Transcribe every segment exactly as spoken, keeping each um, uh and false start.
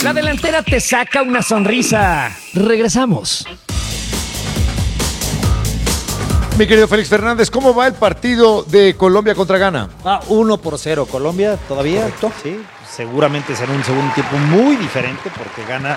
La delantera te saca una sonrisa. Regresamos. Mi querido Félix Fernández, ¿cómo va el partido de Colombia contra Ghana? Ah, uno por cero Colombia todavía. Correcto. Sí, seguramente será un segundo tiempo muy diferente porque Ghana.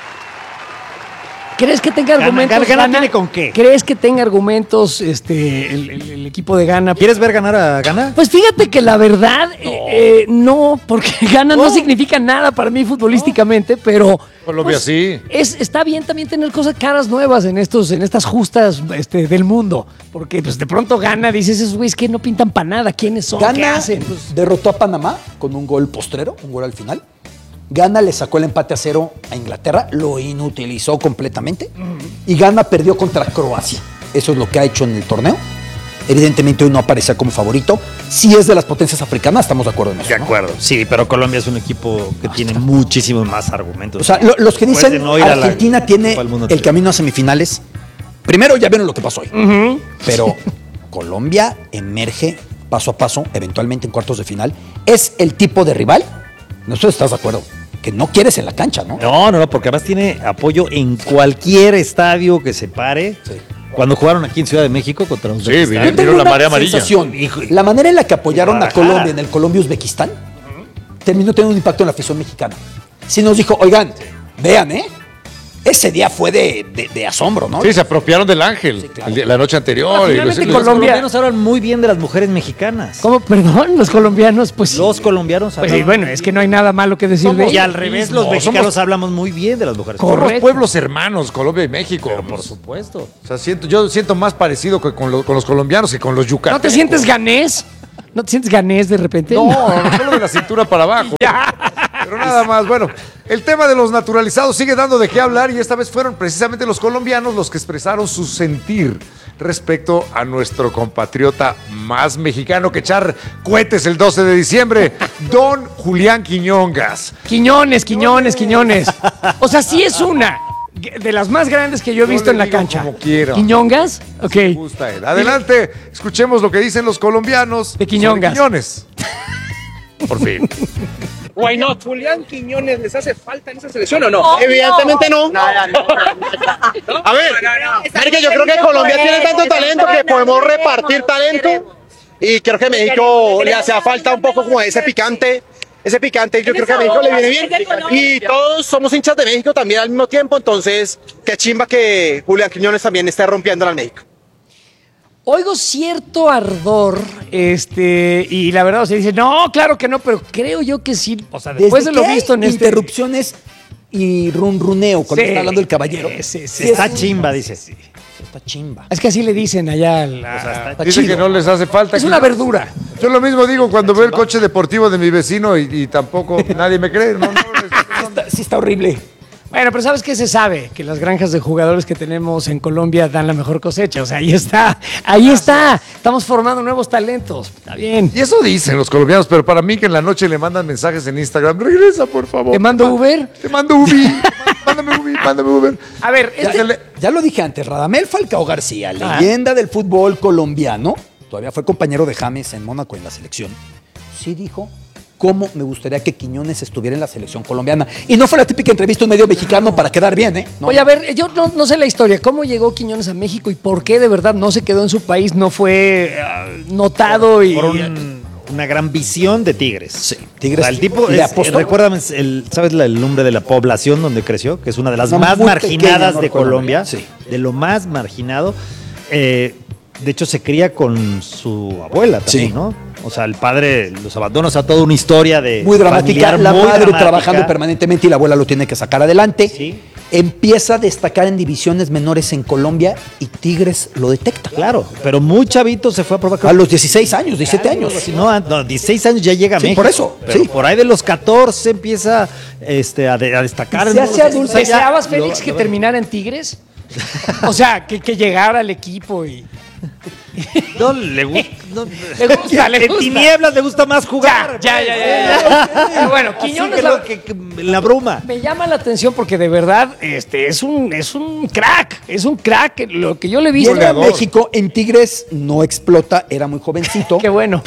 ¿Crees que tenga Ghana, argumentos? Ghana, Ghana Ghana? tiene con qué. ¿Crees que tenga argumentos este, el, el- el equipo de Ghana? ¿Quieres ver ganar a Ghana? Pues fíjate que la verdad, no, eh, eh, no porque Ghana no. no significa nada para mí futbolísticamente, no. pero... Colombia pues, sí. Es, está bien también tener cosas caras nuevas en estos, en estas justas este, del mundo. Porque pues de pronto Ghana, dices, esos güeyes que no pintan para nada. ¿Quiénes son? Ghana ¿Qué hacen? Pues, derrotó a Panamá con un gol postrero, un gol al final. Ghana le sacó el empate a cero a Inglaterra, lo inutilizó completamente. Y Ghana perdió contra Croacia. Eso es lo que ha hecho en el torneo. Evidentemente hoy no aparece como favorito. Si es de las potencias africanas, estamos de acuerdo en eso. De acuerdo, ¿no? Sí, pero Colombia es un equipo que tiene muchísimos más argumentos. O sea, lo, los que dicen no Argentina la, tiene el camino a semifinales, primero ya vieron lo que pasó hoy. Uh-huh. Pero Colombia emerge paso a paso, eventualmente en cuartos de final. Es el tipo de rival, no sé si estás de acuerdo, que no quieres en la cancha, ¿no? No, no, no, porque además tiene apoyo en cualquier estadio que se pare. Sí. Cuando jugaron aquí en Ciudad de México contra Uzbekistán. Sí, vieron la marea amarilla. La manera en la que apoyaron a Colombia en el Colombia-Uzbekistán uh-huh. terminó teniendo un impacto en la afición mexicana. Sí nos dijo, oigan, vean, ¿eh? Ese día fue de, de, de asombro, ¿no? Sí, se apropiaron del ángel sí, claro. el día, la noche anterior. Y los, los colombianos hablan muy bien de las mujeres mexicanas. ¿Cómo? Perdón, los colombianos, pues Los sí. colombianos hablan. Pues, bueno, es que no hay nada malo que decir de ellos. Y al revés, los no, mexicanos somos, hablamos muy bien de las mujeres. Somos pueblos hermanos, Colombia y México. Pero por supuesto. O sea, siento, yo siento más parecido que con, lo, con los colombianos que con los yucatecos. ¿No te sientes ganés? ¿No te sientes ganés de repente? No, no solo de la cintura para abajo. Pero nada más, bueno, el tema de los naturalizados sigue dando de qué hablar y esta vez fueron precisamente los colombianos los que expresaron su sentir respecto a nuestro compatriota más mexicano que echar cohetes el doce de diciembre, don Julián Quiñongas. Quiñones, Quiñones, Quiñones. O sea, sí es una de las más grandes que yo he visto yo en la cancha. Como quiero. ¿Quiñongas? Ok. Me gusta él. Adelante, escuchemos lo que dicen los colombianos. De Quiñongas. Quiñones. Por fin. Why not? ¿Julián Quiñones les hace falta en esa selección o no? Oh, Evidentemente no. no. no, no, no. A ver, es que yo creo que Colombia tiene tanto talento que podemos repartir talento y creo que México le hace falta un poco como ese picante. Ese picante yo creo que a México le viene bien y todos somos hinchas de México también al mismo tiempo, entonces qué chimba que Julián Quiñones también esté rompiéndola en México. Oigo cierto ardor, este, y la verdad, o sea, dice, no, claro que no, pero creo yo que sí. O sea, después de lo visto en este... interrupciones y runruneo cuando sí, está hablando el caballero. Sí, sí, sí. Está sí, chimba, dice. Sí. Está chimba. Es que así le dicen allá. Al, o sea, está dice chido. Que no les hace falta. Es una verdura. Yo lo mismo digo cuando veo el coche deportivo de mi vecino y, y tampoco nadie me cree. No, no, no, está, sí está horrible. Bueno, pero ¿sabes qué se sabe? Que las granjas de jugadores que tenemos en Colombia dan la mejor cosecha. O sea, ahí está, ahí está. Estamos formando nuevos talentos. Está bien. Y eso dicen los colombianos, pero para mí que en la noche le mandan mensajes en Instagram. Regresa, por favor. ¿Te mando Uber? Te mando Uber. Mándame Uber, mándame Uber. A ver, este... ya, ya lo dije antes, Radamel Falcao García, ah. leyenda del fútbol colombiano, todavía fue compañero de James en Mónaco en la selección, sí dijo... cómo me gustaría que Quiñones estuviera en la selección colombiana. Y no fue la típica entrevista a un medio mexicano para quedar bien, ¿eh? No. Oye, a ver, yo no, no sé la historia. ¿Cómo llegó Quiñones a México y por qué de verdad no se quedó en su país? No fue uh, notado por, y... Por un, una gran visión de Tigres. Sí, Tigres. O sea, el tipo, le es, recuérdame, el, ¿sabes la, el nombre de la población donde creció? Que es una de las una más marginadas pequeña, de Colombia. Sí. De lo más marginado. Eh, de hecho, se cría con su abuela también, sí. ¿no? O sea, el padre los abandona, o sea, toda una historia de muy dramática, la muy madre dramática. Trabajando permanentemente y la abuela lo tiene que sacar adelante. Sí. Empieza a destacar en divisiones menores en Colombia y Tigres lo detecta. Claro, pero muy chavito se fue a probar. A los dieciséis años, diecisiete años. No, no, dieciséis años ya llega a sí, México. por eso, pero sí. Por ahí de los catorce empieza este, a, de, a destacar. ¿Se hace adulto? ¿Deseabas, Félix, lo, que lo, terminara en Tigres? O sea, que, que llegara al equipo y... No, le gusta. No, Le gusta, le en gusta. tinieblas le gusta más jugar. Ya, ya, ya, ya, ya. Pero bueno, Así Quiñones que la- lo que- que- la bruma. me llama la atención porque de verdad este, es, un, es un crack. Es un crack. Lo que yo le he visto. Llega a México, en Tigres no explota, era muy jovencito. Qué bueno.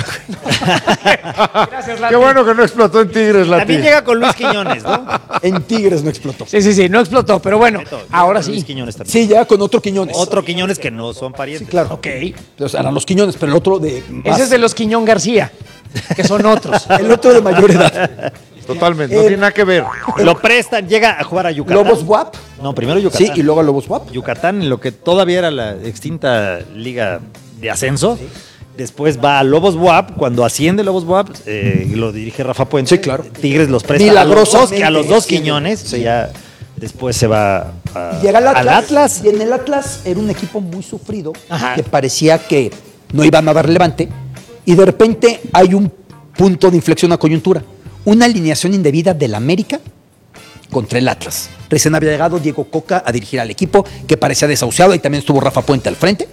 Gracias, Lati. Qué bueno que no explotó en Tigres, Lati. También llega con Luis Quiñones, ¿no? En Tigres no explotó. Sí, sí, sí, no explotó, pero bueno, ahora Luis sí. Quiñones también. Sí, llega con otro Quiñones. Otro Quiñones que no son parientes. Sí, claro. Ok. O sea, eran los Quiñones, pero el otro de más- Ese es de los Quiñón García, que son otros. el otro de mayor edad. Totalmente, no Eh, tiene nada que ver. Lo prestan, llega a jugar a Yucatán. Lobos W A P. No, primero Yucatán. Sí, y luego a Lobos W A P. Yucatán, en lo que todavía era la extinta liga de ascenso. Después va a Lobos W A P. Cuando asciende Lobos W A P, eh, y lo dirige Rafa Puente. Sí, claro. Tigres los presta a los dos, Milagrosamente que a los dos asciende. Quiñones. Sí. Ya después se va a- Llega al Atlas, al Atlas. Y en el Atlas era un equipo muy sufrido, Ajá. que parecía que no iban a dar levante. Y de repente hay un punto de inflexión a coyuntura. Una alineación indebida del América contra el Atlas. Recién había llegado Diego Coca a dirigir al equipo, que parecía desahuciado, y también estuvo Rafa Puente al frente.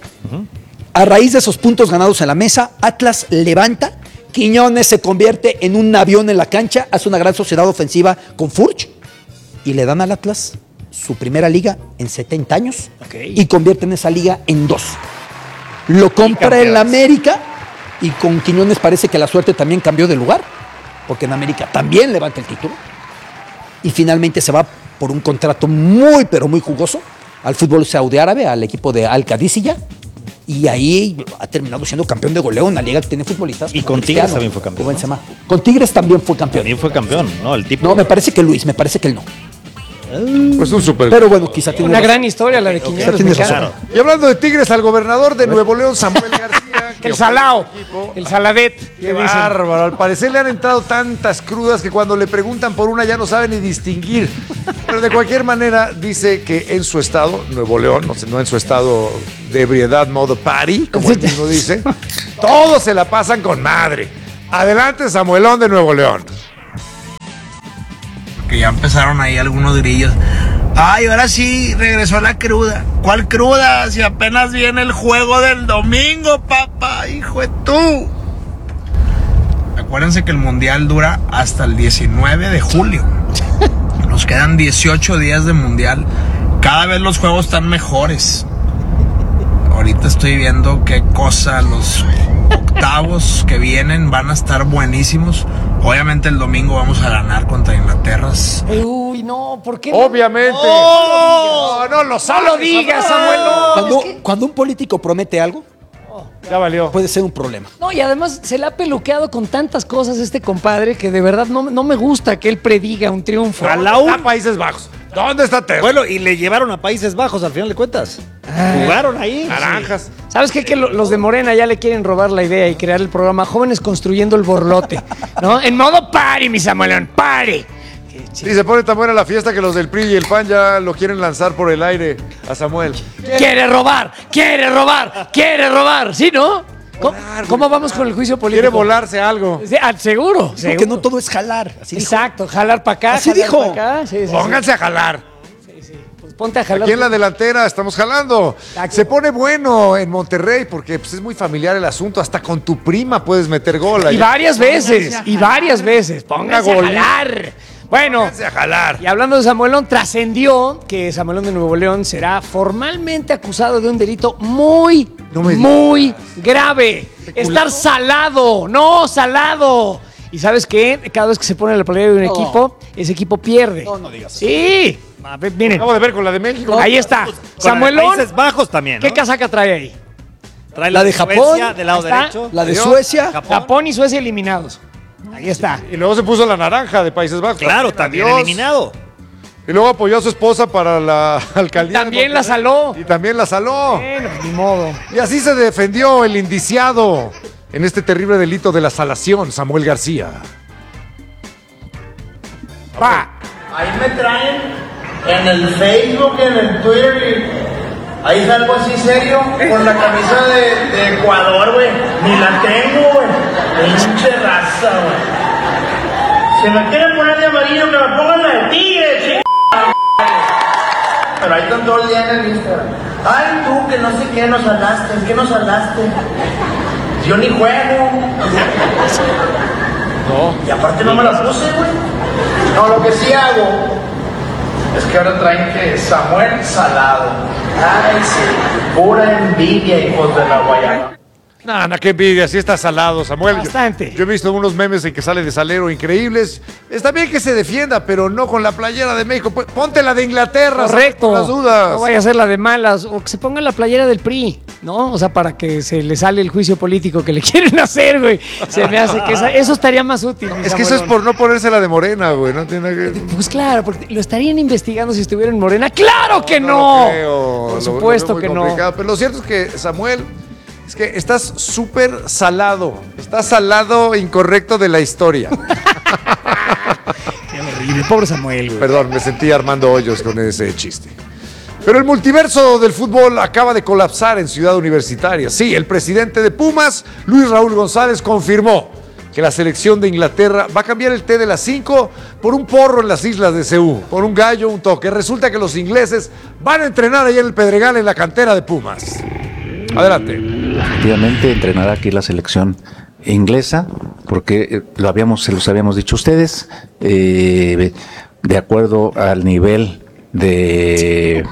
A raíz de esos puntos ganados en la mesa, Atlas levanta, Quiñones se convierte en un avión en la cancha, hace una gran sociedad ofensiva con Furch, y le dan al Atlas su primera liga en setenta años, Ok. y convierten esa liga en dos. Lo compra el América, y con Quiñones parece que la suerte también cambió de lugar, porque en América también levanta el título, y finalmente se va por un contrato muy, pero muy jugoso al fútbol saudí-árabe, al equipo de Al Qadisiyah, y ahí ha terminado siendo campeón de goleo en la liga que tiene futbolistas. Y como con Tigres Cristiano, también fue campeón, o Benzema. Con Tigres también fue campeón. También fue campeón, ¿no? El tipo. No, me parece que Luis, me parece que él no. Pues un super. Pero bueno, quizá tiene Una razón. gran historia la de Quiñones. me tienes encanta. razón. Y hablando de Tigres, al gobernador de Nuevo León, Samuel García. que El Salao, el Saladet. Qué que dicen. bárbaro. Al parecer le han entrado tantas crudas que cuando le preguntan por una ya no sabe ni distinguir. Pero de cualquier manera dice que en su estado, Nuevo León, no sé, no en su estado de ebriedad, modo party, como él mismo dice, todos se la pasan con madre. Adelante, Samuelón de Nuevo León. Que ya empezaron ahí algunos grillos. Ay, ahora sí regresó la cruda. ¿Cuál cruda? Si apenas viene el juego del domingo, papá, hijo de tú. Acuérdense que el mundial dura hasta el diecinueve de julio. Nos quedan dieciocho días de mundial. Cada vez los juegos están mejores. Ahorita estoy viendo qué cosa, los octavos que vienen van a estar buenísimos. Obviamente el domingo vamos a ganar contra Inglaterra. Uy, no, ¿por qué? no? Obviamente. No, no lo No sabes. lo digas, Samuel. no. Cuando, Es que- cuando un político promete algo, Ya valió. puede ser un problema. No, y además se le ha peluqueado con tantas cosas este compadre que de verdad no, no me gusta que él prediga un triunfo. ¿Dónde está Países Bajos? ¿Dónde está Teo? Bueno, y le llevaron a Países Bajos al final de cuentas. Jugaron ahí. Naranjas. ¿Sabes qué? Que lo- los de Morena ya le quieren robar la idea y crear el programa Jóvenes Construyendo el Borlote, ¿no? En modo party, mi Samuelón, party. Sí, se pone tan buena la fiesta que los del P R I y el P A N ya lo quieren lanzar por el aire a Samuel. Quiere robar, quiere robar, quiere robar, ¿sí, no? ¿Cómo, cómo vamos con el juicio político? Quiere volarse algo. Sí, ah, seguro, Porque seguro. no todo es jalar. Así dijo. Exacto, jalar para acá. Así jalar dijo. pa' acá. Sí, sí, sí. Pónganse a jalar. Pues ponte a jalar. Aquí en la delantera estamos jalando. Exacto. Se pone bueno en Monterrey porque pues, es muy familiar el asunto. Hasta con tu prima puedes meter gol. Y ahí. varias veces, y varias veces. Pónganse a gol. jalar. Bueno, Pónganse a jalar. y hablando de Samuelón, trascendió que Samuelón de Nuevo León será formalmente acusado de un delito muy, No me muy grave. Estar salado, no salado. ¿Y sabes qué? Cada vez que se pone la pelea de un No. equipo, ese equipo pierde. No, no digas. Sí. A ver, miren, Acabo de ver con la de México. ahí está. Con la de Samuelón, Países Bajos también, ¿no? ¿qué casaca trae ahí? Trae La de Japón, Suecia del lado ahí está. derecho. La de Adiós. Suecia. Japón y Suecia eliminados. Ahí está. Y luego se puso la naranja de Países Bajos. Claro, también Adiós. eliminado. Y luego apoyó a su esposa para la alcaldía. de También la Monterrey. saló. Y también la saló. Bueno, ni modo. Y así se defendió el indiciado en este terrible delito de la salación, Samuel García. Pa. Ahí me traen en el Facebook, en el Twitter y ahí salgo así serio con la camisa de, de Ecuador, güey. Ni la tengo, güey. Pinche raza, güey. Si me quieren poner de amarillo, que me pongan la de tigre, chingada. Pero ahí están todo el día en el Instagram. Ay, tú, que no sé qué nos hablaste, ¿qué nos hablaste? Yo ni juego. No. Y aparte no me la puse, güey. No, lo que sí hago es que ahora traen que Samuel Salado. Ay, sí, pura envidia, hijos de la guayaba. No, no, qué envidia, sí está salado, Samuel. Bastante. Yo, yo he visto unos memes en que sale de Salero increíbles. Está bien que se defienda, pero no con la playera de México. P- Ponte la de Inglaterra, Correcto. por las dudas. No vaya a ser la de malas. O que se ponga la playera del P R I, ¿no? O sea, para que se le sale el juicio político que le quieren hacer, güey. Se me hace que esa- eso estaría más útil. mi Es que eso es Samuelón. por no ponerse la de Morena, güey. No tiene nada que... Pues claro, porque lo estarían investigando si estuviera en Morena. ¡Claro que No no! lo creo. Por Lo- supuesto lo veo que muy no. complicado. Pero lo cierto es que, Samuel, es que estás súper salado. Estás salado incorrecto de la historia. Qué horrible, pobre Samuel, güey. Perdón, me sentí Armando Hoyos con ese chiste. Pero el multiverso del fútbol acaba de colapsar en Ciudad Universitaria. Sí, el presidente de Pumas, Luis Raúl González, confirmó que la selección de Inglaterra va a cambiar el té de las cinco por un porro en las islas de Ceú, por un gallo, un toque. Resulta que los ingleses van a entrenar allá en el Pedregal, en la cantera de Pumas. Adelante. Efectivamente, entrenará aquí la selección inglesa, porque eh, lo habíamos, se los habíamos dicho ustedes, eh, de acuerdo al nivel de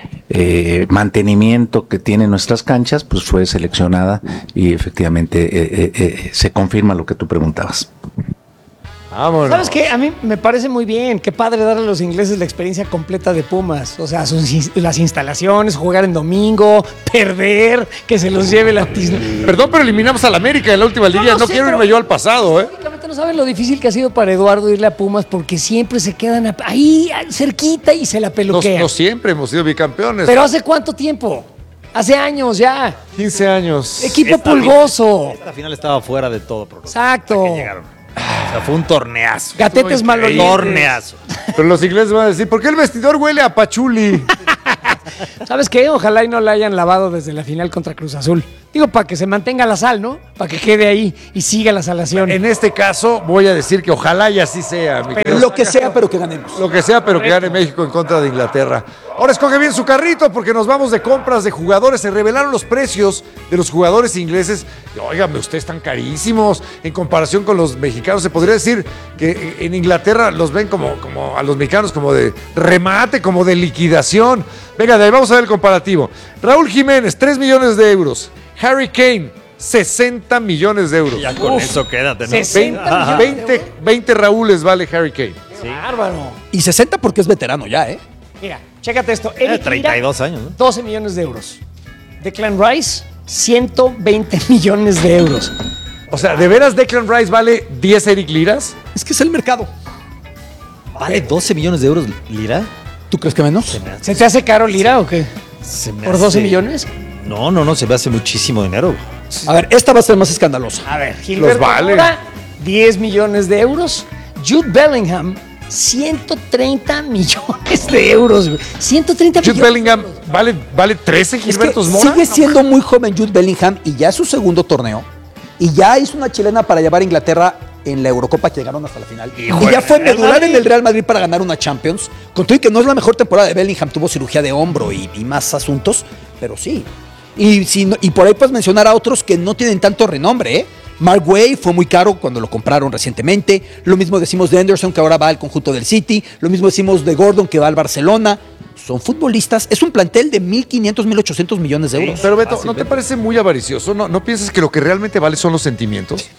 eh, mantenimiento que tienen nuestras canchas, pues fue seleccionada y efectivamente eh, eh, eh, se confirma lo que tú preguntabas. Vámonos. ¿Sabes qué? A mí me parece muy bien. Qué padre darle a los ingleses la experiencia completa de Pumas. O sea, sus, ins- las instalaciones, jugar en domingo, perder, que se los lleve la tizna. Perdón, pero eliminamos al América en la última liga. lo No sé, quiero pero- irme yo al pasado, ¿eh? Prácticamente no saben lo difícil que ha sido para Eduardo irle a Pumas porque siempre se quedan a- ahí cerquita y se la No, peluquean. no siempre hemos sido bicampeones. Pero ¿hace cuánto tiempo? Hace años ya. quince años. Equipo Esta pulgoso. Esta final estaba fuera de todo pronóstico. Exacto. Que llegaron. O sea, fue un torneazo. Gatetes malolientes. Torneazo. Pero los ingleses van a decir, ¿por qué el vestidor huele a pachuli? ¿Sabes qué? Ojalá y no la hayan lavado desde la final contra Cruz Azul. Digo, para que se mantenga la sal, ¿no? Para que quede ahí y siga la salación. En este caso, voy a decir que ojalá y así sea. mi querido Lo que Saca. sea, pero que ganemos. Lo que sea, pero que gane México en contra de Inglaterra. Ahora escoge bien su carrito porque nos vamos de compras de jugadores. Se revelaron los precios de los jugadores ingleses. Y, óigame, ustedes están carísimos en comparación con los mexicanos. Se podría decir que en Inglaterra los ven como, como a los mexicanos como de remate, como de liquidación. Venga, de ahí vamos a ver el comparativo. Raúl Jiménez, tres millones de euros. Harry Kane, sesenta millones de euros. Ya con Uf. eso quédate, ¿no? sesenta millones. veinte, veinte Raúles vale Harry Kane. Bárbaro. Y sesenta porque es veterano ya, ¿eh? Mira, chécate esto. Tiene Eric treinta y Lira, dos años, ¿no? doce millones de euros. Declan Rice, ciento veinte millones de euros. O sea, ¿de veras Declan Rice vale diez Eric Liras? Es que es el mercado. ¿Vale doce millones de euros Lira? ¿Tú crees que menos? Se me hace- ¿Se te hace caro Lira o qué? se me ¿Por hace- doce millones? No, no, no, se me hace muchísimo dinero. A ver, esta va a ser más escandalosa. A ver, Gilberto Los vale. Mora, diez millones de euros. Jude Bellingham, ciento treinta millones de euros. güey. ciento treinta Jude millones. Bellingham vale, vale trece Es que Gilbertos Mora. sigue siendo muy joven Jude Bellingham y ya es su segundo torneo. Y ya hizo una chilena para llevar a Inglaterra en la Eurocopa que llegaron hasta la final. Y ya fue medular en el Real Madrid para ganar una Champions. Con todo y que no es la mejor temporada de Bellingham, tuvo cirugía de hombro y, y más asuntos, pero sí. Y, si no- y por ahí puedes mencionar a otros que no tienen tanto renombre, ¿eh? Mark Way fue muy caro cuando lo compraron recientemente. Lo mismo decimos de Anderson, que ahora va al conjunto del City. Lo mismo decimos de Gordon, que va al Barcelona. Son futbolistas. Es un plantel de mil quinientos, mil ochocientos millones de euros. Pero Beto, ¿no te parece muy avaricioso? ¿No, ¿No piensas que lo que realmente vale son los sentimientos?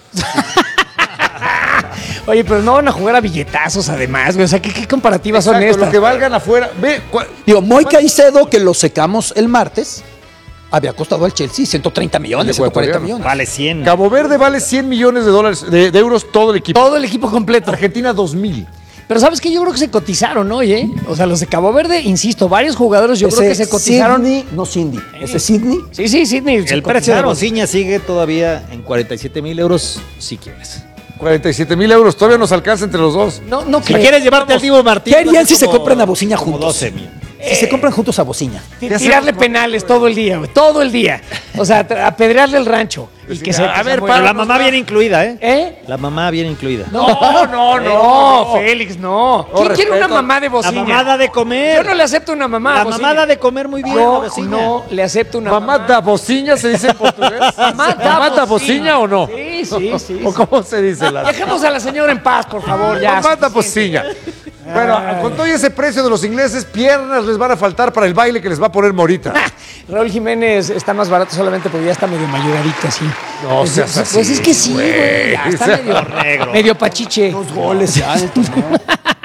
Oye, pero no van a jugar a billetazos además, güey. O sea, ¿qué, qué comparativas son Exacto, estas? lo que valgan afuera. Ve, cua- Digo, Moy Caicedo, que lo secamos el martes, había costado al Chelsea ciento treinta millones, ciento cuarenta millones. Vale cien. Cabo Verde vale cien millones de dólares, de, de euros todo el equipo. Todo el equipo completo. Argentina dos mil. Pero ¿sabes qué? Yo creo que se cotizaron hoy, ¿eh? O sea, los de Cabo Verde, insisto, varios jugadores yo creo que se cotizaron. Sydney, no Cindy. Ese Sydney. Sí, sí, Sidney. se El precio de cotizaron. Bociña sigue todavía en cuarenta y siete mil euros si quieres. cuarenta y siete mil euros. Todavía nos alcanza entre los dos. No, no Si creo. quieres llevarte al Divo Martín. ¿Qué harían si se como- compran a Bociña como juntos? doce mil. Si se compran juntos a Bociña. T- Tirarle penales todo el día, güey. Todo el día. O sea, tra- apedrearle el rancho. Y Sí, que se, a ver, se- Pero la mamá viene incluida, ¿eh? ¿Eh? La mamá viene incluida. No, no, no, Félix, no. ¿Quién No, quiere una respeto. mamá de La bocina? mamá da de comer. Yo no le acepto una mamá. La bocina. mamá da de comer muy bien. la Yo bocina. no le acepto una ¿Mamá mamá. da bociña se dice en portugués? Mamá da ¿Mamá da bocina. bociña o no? Sí, sí, sí. ¿O cómo se dice? La... Dejemos a la señora en paz, por favor, ya. Mamá da bociña. Bueno, con todo ese precio de los ingleses, piernas les van a faltar para el baile que les va a poner Morita. Raúl Jiménez está más barato solamente porque ya está medio mayoradito así. No pues, seas pues, así, pues es que sí, güey. güey. Ya está medio negro. Medio pachiche. Dos goles ya en el torneo.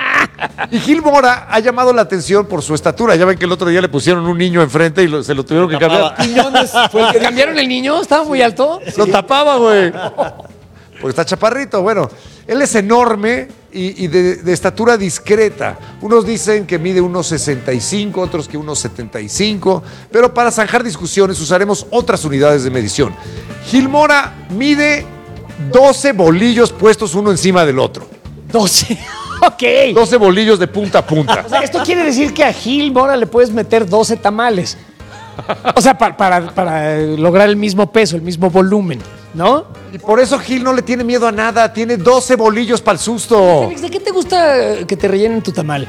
Y Gil Mora ha llamado la atención por su estatura. Ya ven que el otro día le pusieron un niño enfrente y lo- se lo tuvieron que cambiar. Quiñones fue el que dijo- ¿Cambiaron el niño? ¿Estaba muy alto? Lo tapaba, güey. Porque está chaparrito. Bueno, él es enorme y, y de, de estatura discreta. Unos dicen que mide unos sesenta y cinco, otros que unos setenta y cinco. Pero para zanjar discusiones usaremos otras unidades de medición. Gil Mora mide doce bolillos puestos uno encima del otro. doce. Ok. doce bolillos de punta a punta. O sea, esto quiere decir que a Gil Mora le puedes meter doce tamales. O sea, pa- para, para lograr el mismo peso, el mismo volumen, ¿no? Y por eso Gil no le tiene miedo a nada. Tiene doce bolillos para el susto. Félix, ¿de qué te gusta que te rellenen tu tamal?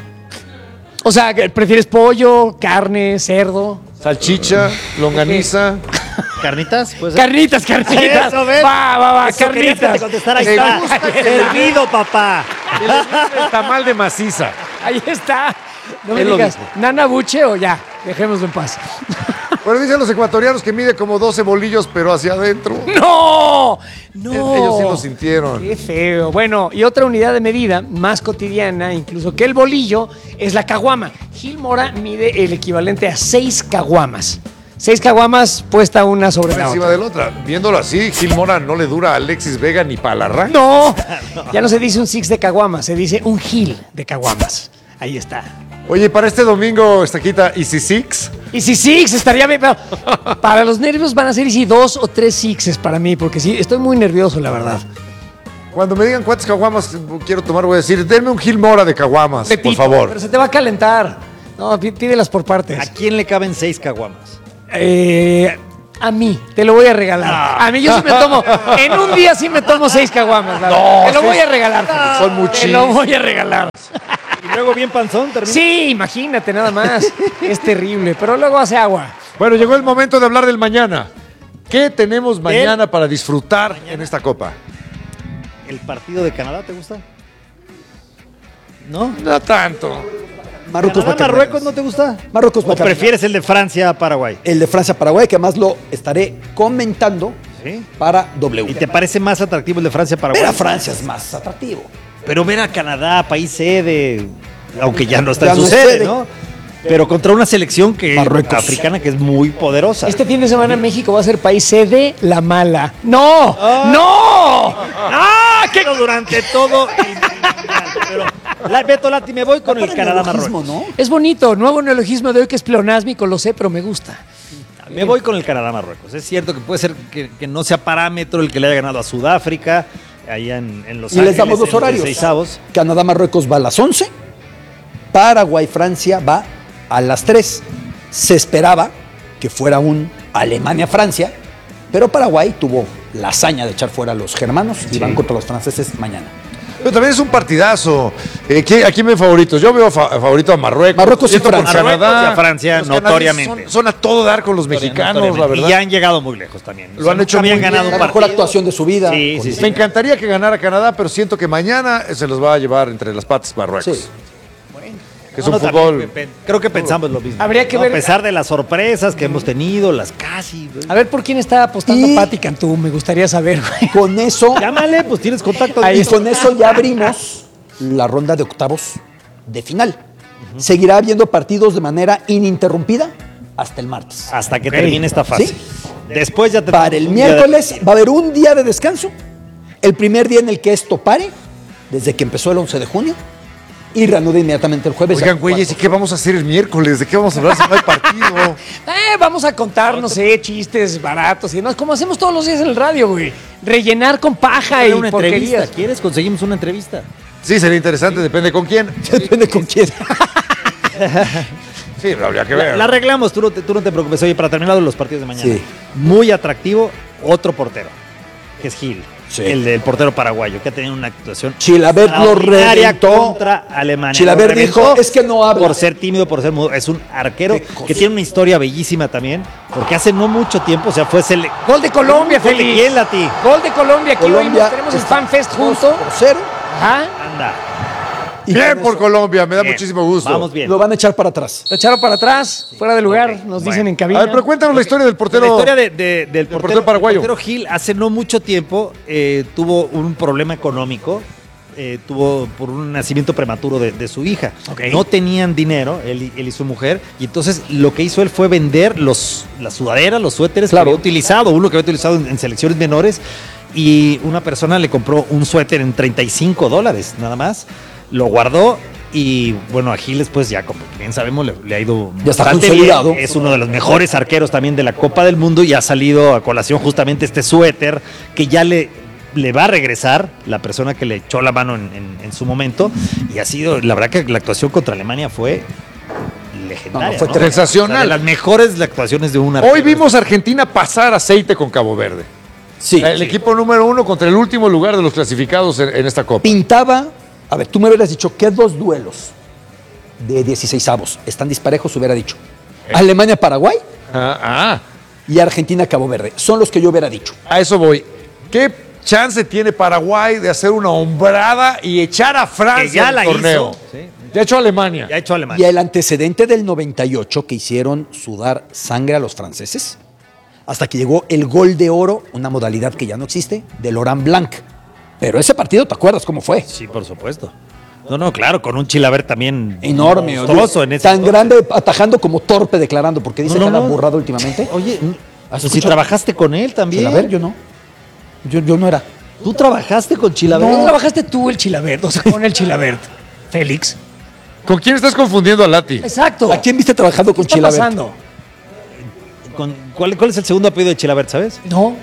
O sea, ¿prefieres pollo, carne, cerdo? Salchicha, longaniza. ¿Carnitas? ¿Puede ser? Carnitas, carnitas. Eso, ¿ves? Va, va, va, Eso querías que carnitas. te contestara. Ahí Me está. gusta que le- Servido, papá. El tamal de maciza. Ahí está. No me Es lo digas, mismo. ¿Nana Buche o ya? Dejémoslo en paz. Bueno, dicen los ecuatorianos que mide como doce bolillos, pero hacia adentro. ¡No! ¡No! Ellos sí lo sintieron. Qué feo. Bueno, y otra unidad de medida más cotidiana, incluso que el bolillo, es la caguama. Gil Mora mide el equivalente a seis caguamas. Seis caguamas puesta una sobre Una la encima otra. de la otra. Viéndolo así, Gil Mora no le dura a Alexis Vega ni para la arranque. ¡No! Ya no se dice un six de caguamas, se dice un Gil de caguamas. Ahí está. Oye, para este domingo, Estaquita, ¿Easy Six? Y si six estaría bien, pero para los nervios van a ser y si dos o tres sixes para mí, porque sí, estoy muy nervioso, la verdad. Cuando me digan cuántas caguamas quiero tomar, voy a decir, denme un Gil Mora de caguamas, por Repito, favor. Pero se te va a calentar. No, pí- pídelas por partes. ¿A quién le caben seis caguamas? Eh, a mí, te lo voy a regalar. A mí yo sí me tomo, en un día sí me tomo seis caguamas. la verdad. Te lo voy a regalar. Félix. Son Te muchísimos. lo voy a regalar. Y luego bien panzón termina. Sí, imagínate nada más. Es terrible, pero luego hace agua. Bueno, llegó el momento de hablar del mañana. ¿Qué tenemos mañana para disfrutar en esta copa? ¿El partido de Canadá te gusta? ¿No? No tanto. Marruecos va a ¿Canadá, ganar. Marruecos no te gusta? Marruecos va ¿O a ganar. prefieres el de Francia-Paraguay? El de Francia-Paraguay, que además lo estaré comentando ¿Sí? para W. ¿Y te parece más atractivo el de Francia-Paraguay? Ver a Francia es más atractivo. Pero ver a Canadá, país sede, aunque ya no está Ya en su no es sede, sede. ¿no? Pero contra una selección que Marruecos. africana que es muy poderosa. Este fin de semana México va a ser país sede la mala. ¡No! ¡No! ¡Ah! Que durante todo el mundial. Pero, la, Beto Lati, me voy con Va el para Canadá-Marruecos. neologismo, ¿no? Es bonito, nuevo neologismo de hoy que es pleonásmico, lo sé, pero me gusta. Me voy con el Canadá-Marruecos. Es cierto que puede ser que, que no sea parámetro el que le haya ganado a Sudáfrica, allá en, en Los Y Ángeles. les damos los en horarios. dieciseisavos. Canadá-Marruecos va a las once. Paraguay-Francia va a las tres. Se esperaba que fuera un Alemania-Francia, pero Paraguay tuvo la hazaña de echar fuera a los germanos y van contra los franceses mañana. Pero también es un partidazo. Eh, ¿quién- ¿A quién ve favorito? Yo veo fa- favorito a Marruecos. Marruecos y Siento por Francia. Canadá. Marruecos y a Francia, Los canadienses notoriamente. Son, son a todo dar con los mexicanos, la Notoriamente. verdad. Y ya han llegado muy lejos también. Lo han hecho habían muy ganado bien. un La mejor partido. actuación de su vida. Sí, Con- sí, sí. Me encantaría que ganara Canadá, pero siento que mañana se los va a llevar entre las patas Marruecos. Sí. Que es No, un no, fútbol. también, pe- creo que pensamos lo mismo. Habría que ¿no? ver- A pesar de las sorpresas que hemos tenido, las casi. A ver por quién está apostando Y- Pati Cantú, me gustaría saber, güey. Con eso, Llámale, pues tienes contacto. y con eso ya abrimos la ronda de octavos de final. Seguirá habiendo partidos de manera ininterrumpida hasta el martes. Hasta que Ok. termine esta fase. Sí. Después ya te Para el miércoles va a haber un día de descanso. El primer día en el que esto pare, desde que empezó el once de junio, y reanuda inmediatamente el jueves. Oigan, ya güeyes, ¿y cuatro. qué vamos a hacer el miércoles? ¿De qué vamos a hablar si no hay partido? Eh, vamos a contar, no sé, chistes baratos y demás, como hacemos todos los días en el radio, güey. Rellenar con paja y una porquerías. entrevista. ¿Quieres? Conseguimos una entrevista. Sí, sería interesante, depende con quién. Depende con quién. Sí, pero habría que La, ver. la arreglamos, tú no, te, tú no te preocupes. Oye, para terminar los partidos de mañana. Sí. Muy atractivo, otro portero. que es Gil, Sí. el del portero paraguayo, que ha tenido una actuación Chilavert lo extraordinaria reventó. contra Alemania. Chilavert Lo reventó dijo, es que no habla. por ser tímido, por ser mudo. Es un arquero Qué cosa. que tiene una historia bellísima también, porque hace no mucho tiempo, o sea, fue sele... Gol de Colombia, ¿Gol de Félix. quién, Lati? Gol de Colombia. Aquí Colombia oímos, tenemos el está FanFest dos junto. por cero. Ajá. Anda. Y Bien con por eso Colombia, me da Bien. muchísimo gusto. Vamos bien. Lo van a echar para atrás. Lo echaron para atrás, fuera de lugar, Ok, nos bueno. dicen en A cabina. ver, pero cuéntanos la historia del portero. La historia de- de- del portero, portero paraguayo. el portero Gil hace no mucho tiempo eh, tuvo un problema económico. eh, tuvo por un nacimiento prematuro de, de su hija. Ok. No tenían dinero, él, y- él y su mujer, y entonces lo que hizo él fue vender los, las sudaderas, los suéteres Claro. que había utilizado, uno que había utilizado en, en selecciones menores, y una persona le compró un suéter en treinta y cinco dólares nada más, lo guardó. Y bueno, a Gil después ya, como bien sabemos, le, le ha ido Ya está bastante consolidado. bien. Es uno de los mejores arqueros también de la Copa del Mundo y ha salido a colación justamente este suéter que ya le, le va a regresar la persona que le echó la mano en, en- en su momento. Y ha sido, la verdad que la actuación contra Alemania fue legendaria. No, no, fue ¿no? sensacional. O sea, de las mejores actuaciones de un arquero. Hoy vimos a Argentina pasar aceite con Cabo Verde. Sí. El equipo número uno contra el último lugar de los clasificados en, en esta Copa. Pintaba, a ver, tú me hubieras dicho que dos duelos de dieciseisavos están disparejos, hubiera dicho. Alemania-Paraguay Ah, ah, y Argentina-Cabo Verde. Son los que yo hubiera dicho. a eso voy. ¿Qué chance tiene Paraguay de hacer una hombrada y echar a Francia Que ya del la torneo? hizo, sí. Ya echó a Alemania. Ya ha hecho Y Alemania. el antecedente del noventa y ocho que hicieron sudar sangre a los franceses, hasta que llegó el gol de oro, una modalidad que ya no existe, de Laurent Blanc. Pero ese partido, ¿te acuerdas cómo fue? Sí, por supuesto. No, no, claro, con un Chilavert también Enorme. monstruoso en ese tan entonces. grande, atajando como torpe declarando, porque dice No, no, que anda no. burrado últimamente. Oye, ¿Has pues si escuchado? trabajaste con él también. A ver, yo no. Yo, yo no era. Tú trabajaste con Chilavert. No, trabajaste tú el Chilavert, o sea, con el Chilavert. Félix. ¿Con quién estás confundiendo a Lati? Exacto. ¿A quién viste trabajando ¿Qué con está Chilavert? pasando? Con- ¿cuál, ¿Cuál es el segundo apellido de Chilavert, sabes? No.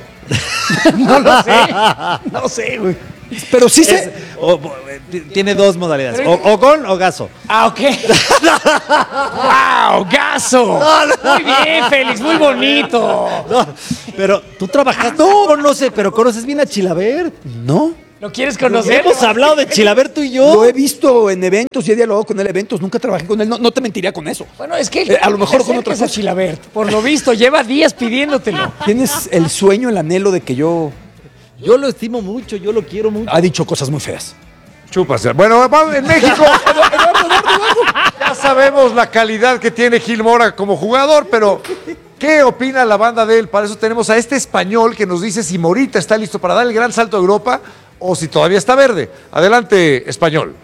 no lo sé. No sé, güey. Pero sí se... Es- o- o- t- tiene dos modalidades. O, o con o gaso. Ah, ok. ¡Wow! ¡Gaso! Muy bien, Félix, muy bonito. No, pero tú trabajaste. No, conoce, pero conoces bien a Chilavert. No. ¿Lo quieres conocer? Hemos hablado de Chilavert tú y yo. Lo he visto en eventos y he dialogado con él en eventos. Nunca trabajé con él. No, no te mentiría con eso. Bueno, es que Eh, a lo mejor con otra cosa. cosa. Chilavert. Por lo visto, lleva días pidiéndotelo. Tienes el sueño, el anhelo de que yo... Yo lo estimo mucho, yo lo quiero mucho. Ha dicho cosas muy feas. Chúpase. Bueno, vamos, en México. Ya sabemos la calidad que tiene Gil Mora como jugador, pero ¿qué opina la banda de él? Para eso tenemos a este español que nos dice si Morita está listo para dar el gran salto a Europa o si todavía está verde. Adelante, español.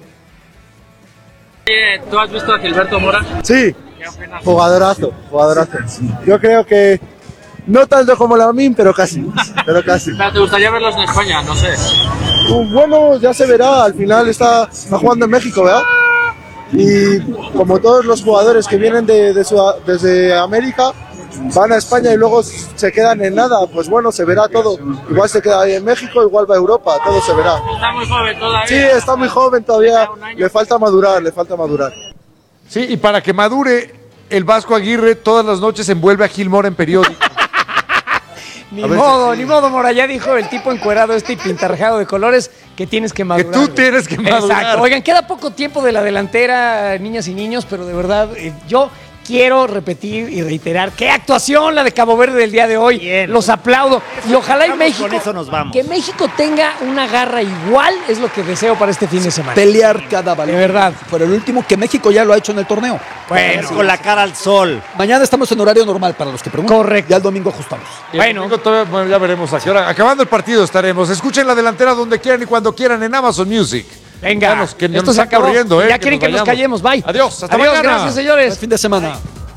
Oye, ¿tú has visto a Gilberto Mora? Sí, jugadorazo, jugadorazo. Yo creo que no tanto como Lamine, pero casi, pero casi. Pero ¿te gustaría verlos en España? No sé. Uh, Bueno, ya se verá, al final está, está jugando en México, ¿verdad? Y como todos los jugadores que vienen de, de Sud- desde América, van a España y luego se quedan en nada, pues bueno, se verá todo. Igual se queda ahí en México, igual va a Europa, todo se verá. Está muy joven todavía. Sí, está muy joven todavía, le falta madurar, le falta madurar. Sí, y para que madure, el Vasco Aguirre todas las noches envuelve a Gil Mora en periódico. Ni A ver, modo, sí. ni modo, Mora. Ya dijo el tipo encuerado este y pintarrajado de colores que tienes que madurar. tú güey. tienes que madurar. Exacto. Oigan, queda poco tiempo de la delantera, niñas y niños, pero de verdad, eh, yo quiero repetir y reiterar qué actuación la de Cabo Verde del día de hoy. Bien. Los aplaudo. Y ojalá y Vamos, México, con eso nos vamos. que México tenga una garra igual es lo que deseo para este fin de semana. Pelear cada balón. De verdad. Pero el último que México ya lo ha hecho en el torneo. Bueno, con la cara al sol. Mañana estamos en horario normal para los que preguntan. Correcto. Ya el domingo ajustamos. Y el Bueno. domingo todavía- bueno, ya veremos a qué hora. Acabando el partido estaremos. Escuchen la delantera donde quieran y cuando quieran en Amazon Music. Venga, Vámonos, que nos esto se está acabó. corriendo, ¿eh? Ya quieren que nos vayamos. callemos. Bye. Adiós, hasta Adiós, mañana. gracias, señores. Buen fin de semana.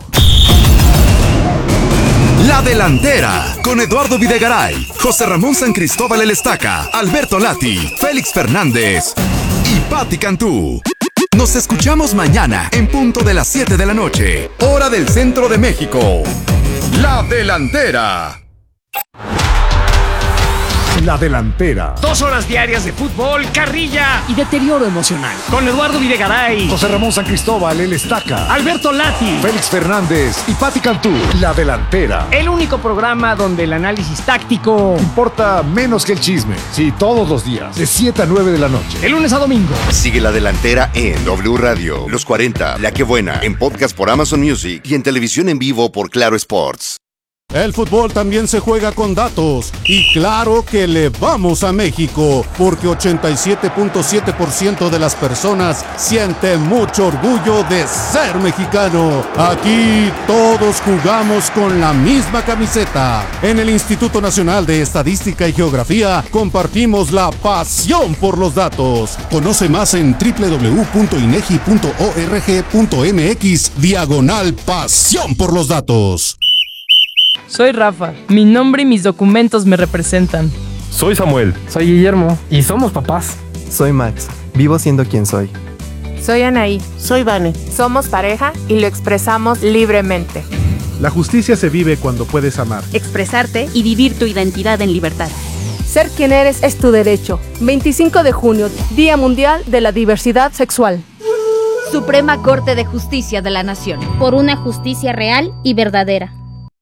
La Delantera, con Eduardo Videgaray, José Ramón San Cristóbal El Estaca, Alberto Lati, Félix Fernández y Patti Cantú. Nos escuchamos mañana en punto de las siete de la noche, hora del centro de México. La Delantera. La Delantera. Dos horas diarias de fútbol, carrilla y deterioro emocional. Con Eduardo Videgaray, José Ramón San Cristóbal, el Estaca, Alberto Lati, Félix Fernández y Pati Cantú. La Delantera. El único programa donde el análisis táctico importa menos que el chisme. Sí, todos los días, de siete a nueve de la noche. De lunes a domingo. Sigue La Delantera en W Radio, Los cuarenta, La Que Buena, en podcast por Amazon Music y en televisión en vivo por Claro Sports. El fútbol también se juega con datos y claro que le vamos a México porque ochenta y siete punto siete por ciento de las personas siente mucho orgullo de ser mexicano. Aquí todos jugamos con la misma camiseta. En el Instituto Nacional de Estadística y Geografía compartimos la pasión por los datos. Conoce más en doble u doble u doble u punto inegi punto org punto mx diagonal pasión por los datos. Soy Rafa, mi nombre y mis documentos me representan. Soy Samuel. Soy Guillermo y somos papás. Soy Max, vivo siendo quien soy. Soy Anaí. Soy Vane. Somos pareja y lo expresamos libremente. La justicia se vive cuando puedes amar, expresarte y vivir tu identidad en libertad. Ser quien eres es tu derecho. veinticinco de junio, Día Mundial de la Diversidad Sexual. Suprema Corte de Justicia de la Nación. Por una justicia real y verdadera.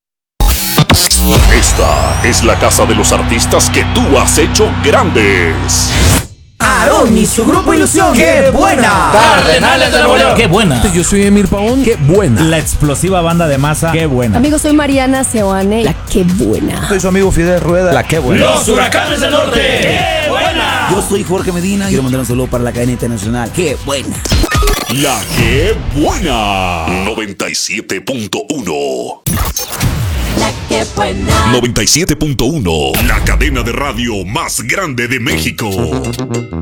Esta es la casa de los artistas que tú has hecho grandes. Aarón y su grupo Ilusión. ¡Qué buena! Cardenales de Nuevo León. ¡Qué buena! Yo soy Emir Paón. ¡Qué buena! La explosiva banda de Masa. ¡Qué buena! Amigos, soy Mariana Seoane. La qué buena. Soy su amigo Fidel Rueda. La qué buena. Los Huracanes del Norte. ¡Qué buena! Yo soy Jorge Medina y quiero mandar un saludo para la cadena internacional. ¡Qué buena! La qué buena. noventa y siete punto uno. La que buena. noventa y siete punto uno. La cadena de radio más grande de México.